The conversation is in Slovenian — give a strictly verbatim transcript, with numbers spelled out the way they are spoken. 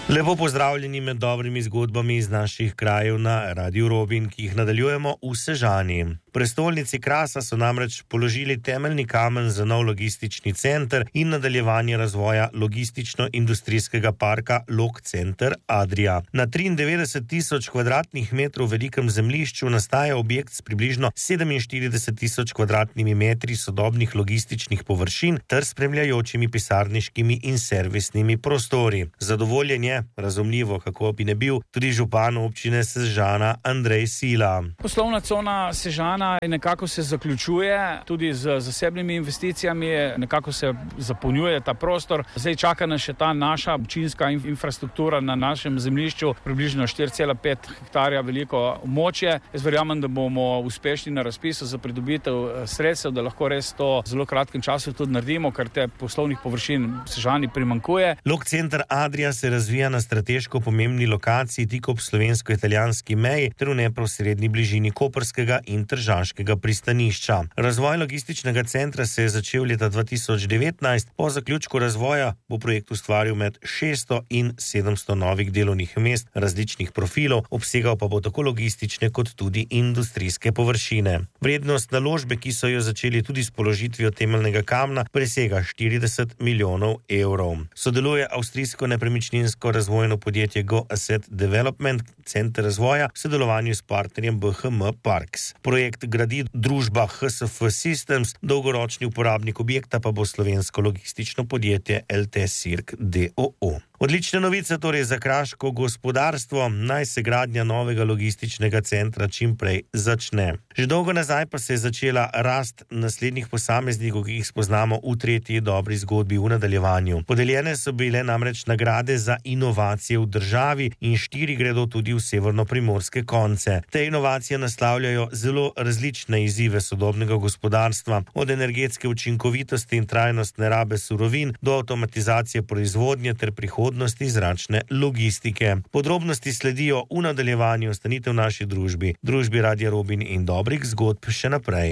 Lepo pozdravljeni med dobrimi zgodbami iz naših krajev na Radiu Robin, ki jih nadaljujemo v Sežani. V prestolnici Krasa so namreč položili temeljni kamen za nov logistični center in nadaljevanje razvoja logistično-industrijskega parka Log Center Adria. Na triindevetdeset tisoč kvadratnih metrov velikem zemljišču nastaja objekt s približno sedeminštirideset tisoč kvadratnimi metri sodobnih logističnih površin ter spremljajočimi pisarniškimi in servisnimi prostori. Zadovoljen je, razumljivo, kako bi ne bil, tudi župan občine Sežana Andrej Sila. Poslovna cona Sežana nekako se zaključuje, tudi z zasebnimi investicijami nekako se zapolnjuje ta prostor. Zdaj čaka nas še ta naša občinska infrastruktura na našem zemljišču, približno štiri cela pet hektarja veliko območje. Jaz verjamem, da bomo uspešni na razpisu za pridobitev sredstev, da lahko res to v zelo kratkem času tudi naredimo, ker te poslovnih površin v Sežani primanjkuje. Log Center Adria se razvija na strateško pomembni lokaciji tik ob slovensko-italijanski meji ter v neposredni bližini koprskega in tržaškega pristanišča. Razvoj logističnega centra se je začel leta dva tisoč devetnajst, po zaključku razvoja bo projekt ustvaril med šeststo in sedemsto novih delovnih mest različnih profilov, obsegal pa bo tako logistične kot tudi industrijske površine. Vrednost naložbe, ki so jo začeli tudi s položitvijo temeljnega kamna, presega štirideset milijonov evrov. Sodeluje avstrijsko nepremičninsko razvojno podjetje Go Asset Development, center razvoja v sodelovanju s partnerjem B H M Parks. Projekt gradi družba H S F Systems, dolgoročni uporabnik objekta pa bo slovensko logistično podjetje L T Sirk D O O. Odlične novice torej za kraško gospodarstvo, naj se gradnja novega logističnega centra čim prej začne. Že dolgo nazaj pa se je začela rast naslednjih posameznikov, ki jih spoznamo v tretji dobri zgodbi v nadaljevanju. Podeljene so bile namreč nagrade za inovacije v državi in štiri gredo tudi v severno-primorske konce. Te inovacije naslavljajo zelo različne izzive sodobnega gospodarstva, od energetske učinkovitosti in trajnostne rabe surovin do avtomatizacije proizvodnje ter prihodnosti zračne logistike. Podrobnosti sledijo v nadaljevanju. Ostanite v naši družbi, družbi Radia Robin in dobrih zgodb še naprej.